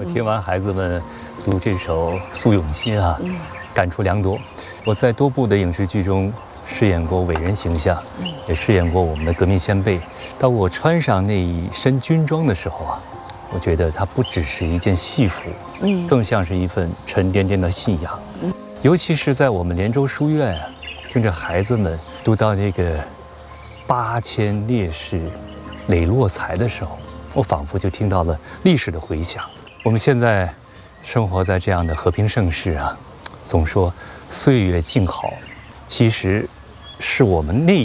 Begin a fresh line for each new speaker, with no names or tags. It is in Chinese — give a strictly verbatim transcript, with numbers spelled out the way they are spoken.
听完孩子们读这首《诉永心》啊，嗯、感触良多。我在多部的影视剧中饰演过伟人形象，嗯、也饰演过我们的革命先辈。当我穿上那一身军装的时候啊，我觉得它不只是一件戏服，嗯，更像是一份沉甸甸的信仰。嗯，尤其是在我们连州书院啊，听着孩子们读到这个八千烈士磊落才的时候，我仿佛就听到了历史的回响。我们现在生活在这样的和平盛世啊，总说岁月静好，其实是我们内